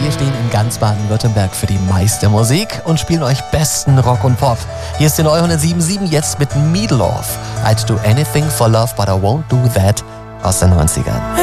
Wir stehen in ganz Baden-Württemberg für die meiste Musik und spielen euch besten Rock und Pop. Hier ist die neue 107.7 jetzt mit Meatloaf. I'd do anything for love, but I won't do that aus den 90ern.